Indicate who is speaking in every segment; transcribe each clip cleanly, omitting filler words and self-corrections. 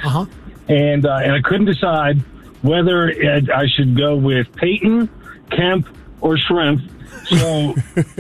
Speaker 1: and I couldn't decide whether I should go with Peyton, Kemp, or Shrimp. So,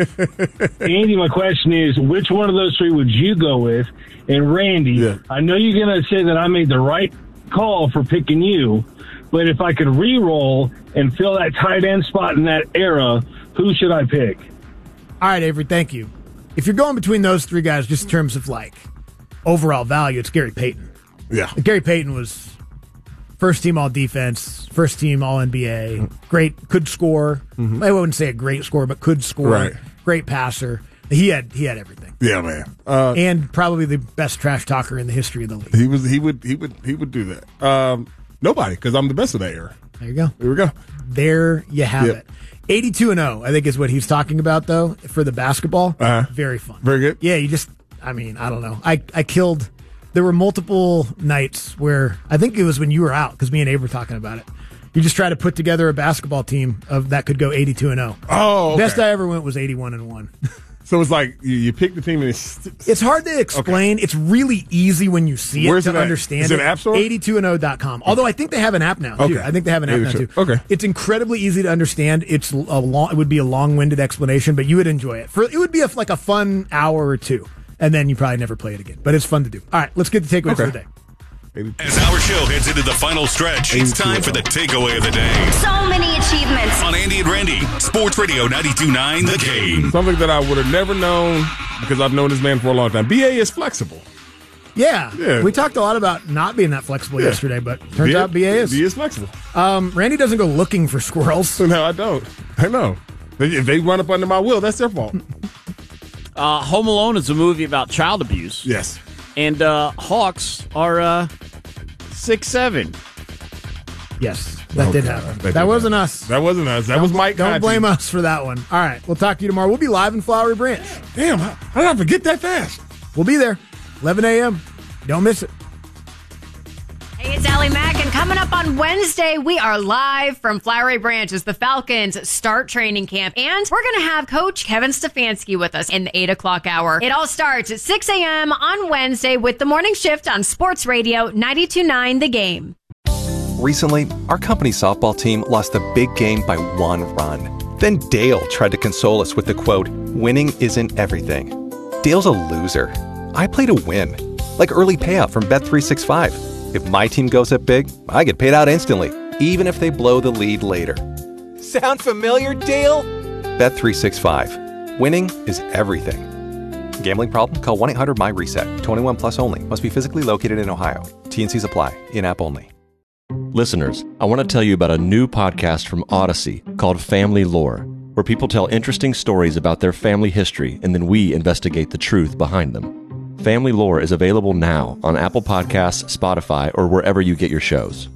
Speaker 1: Andy, my question is, which one of those three would you go with? And Randy, I know you're going to say that I made the right call for picking you, but if I could re-roll and fill that tight end spot in that era, who should I pick?
Speaker 2: All right, Avery, thank you. If you're going between those three guys, just in terms of overall value, it's Gary Payton.
Speaker 3: Yeah.
Speaker 2: Gary Payton was first team all defense, first team all NBA, great, could score. I wouldn't say a great scorer, but could score.
Speaker 3: Right. Great
Speaker 2: passer. He had everything.
Speaker 3: Yeah, man.
Speaker 2: And probably the best trash talker in the history of the league.
Speaker 3: He would do that. Nobody, because I'm the best of that era.
Speaker 2: There you go.
Speaker 3: There we go.
Speaker 2: There you have it. 82-0, I think is what he's talking about, though, for the basketball. Very fun.
Speaker 3: Very good.
Speaker 2: Yeah, I don't know. I killed, there were multiple nights where, I think it was when you were out, because me and Abe were talking about it. You just try to put together a basketball team that could go 82-0.
Speaker 3: Oh, okay.
Speaker 2: Best I ever went was 81-1.
Speaker 3: So it's like you pick the team and
Speaker 2: it's hard to explain. Okay. It's really easy when you see it to understand.
Speaker 3: Is it an app store?
Speaker 2: 82and0.com. Although I think they have an app now, too.
Speaker 3: Okay.
Speaker 2: I think they have an app now, too.
Speaker 3: Okay.
Speaker 2: It's incredibly easy to understand. It would be a long-winded explanation, but you would enjoy it. It would be like a fun hour or two, and then you probably never play it again. But it's fun to do. All right, let's get the takeaways for the day.
Speaker 4: As our show heads into the final stretch, it's time for the takeaway of the day.
Speaker 5: So many achievements.
Speaker 4: On Andy and Randy, Sports Radio 92.9 The Game.
Speaker 3: Something that I would have never known because I've known this man for a long time. BA is flexible.
Speaker 2: Yeah. We talked a lot about not being that flexible yesterday, but turns out BA is.
Speaker 3: BA is flexible.
Speaker 2: Randy doesn't go looking for squirrels.
Speaker 3: No, I don't. I know. If they run up under my wheel, that's their fault.
Speaker 6: Home Alone is a movie about child abuse.
Speaker 3: Yes.
Speaker 6: And Hawks are 6'7".
Speaker 2: Yes, that did happen. That wasn't us.
Speaker 3: That wasn't us. That was Mike.
Speaker 2: Don't blame us for that one. All right, we'll talk to you tomorrow. We'll be live in Flowery Branch.
Speaker 3: Damn, how did I forget that fast?
Speaker 2: We'll be there, 11 a.m. Don't miss it.
Speaker 5: Hey, it's Allie Mack, and coming up on Wednesday, we are live from Flowery Branch as the Falcons start training camp, and we're going to have Coach Kevin Stefanski with us in the 8 o'clock hour. It all starts at 6 a.m. on Wednesday with the morning shift on Sports Radio 92.9 The Game.
Speaker 7: Recently, our company's softball team lost a big game by 1 run. Then Dale tried to console us with the quote, "Winning isn't everything." Dale's a loser. I play to win, like early payout from Bet365. If my team goes up big, I get paid out instantly, even if they blow the lead later. Sound familiar, Dale? Bet365. Winning is everything. Gambling problem? Call 1-800-MY-RESET. 21 plus only. Must be physically located in Ohio. T&Cs apply. In-app only.
Speaker 8: Listeners, I want to tell you about a new podcast from Odyssey called Family Lore, where people tell interesting stories about their family history and then we investigate the truth behind them. Family Lore is available now on Apple Podcasts, Spotify, or wherever you get your shows.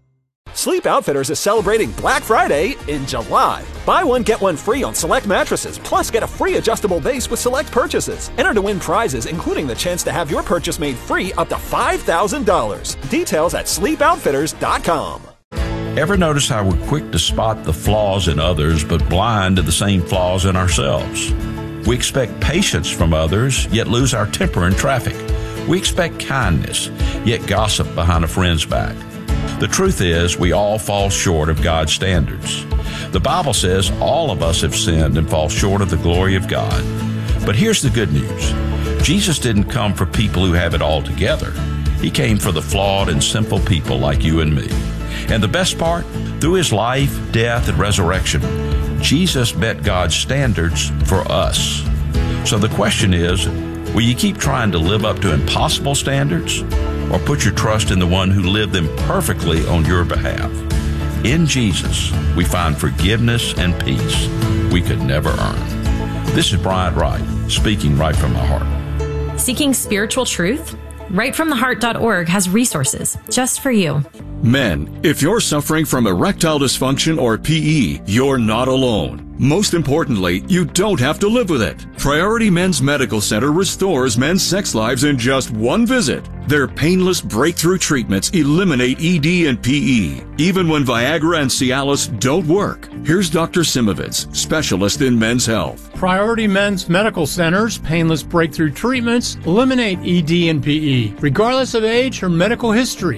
Speaker 9: Sleep Outfitters is celebrating Black Friday in July. Buy one, get one free on select mattresses, plus get a free adjustable base with select purchases. Enter to win prizes, including the chance to have your purchase made free up to $5,000. Details at sleepoutfitters.com.
Speaker 10: Ever notice how we're quick to spot the flaws in others, but blind to the same flaws in ourselves? We expect patience from others, yet lose our temper in traffic. We expect kindness, yet gossip behind a friend's back. The truth is, we all fall short of God's standards. The Bible says all of us have sinned and fall short of the glory of God. But here's the good news. Jesus didn't come for people who have it all together. He came for the flawed and sinful people like you and me. And the best part, through his life, death, and resurrection, Jesus met God's standards for us. So the question is, will you keep trying to live up to impossible standards, or put your trust in the one who lived them perfectly on your behalf? In Jesus, we find forgiveness and peace we could never earn. This is Brian Wright, speaking right from my heart.
Speaker 11: Seeking spiritual truth? RightFromTheHeart.org has resources just for you.
Speaker 12: Men, if you're suffering from erectile dysfunction or PE, you're not alone. Most importantly, you don't have to live with it. Priority Men's Medical Center restores men's sex lives in just one visit. Their painless breakthrough treatments eliminate ED and PE, even when Viagra and Cialis don't work. Here's Dr. Simovitz, specialist in men's health.
Speaker 13: Priority Men's Medical Center's painless breakthrough treatments eliminate ED and PE, regardless of age or medical history.